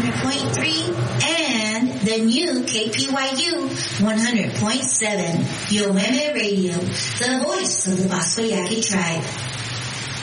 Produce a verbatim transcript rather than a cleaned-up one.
hundred point three and the new K P Y U one hundred point seven. Yoeme Radio, the voice of the Basco Yaqui tribe.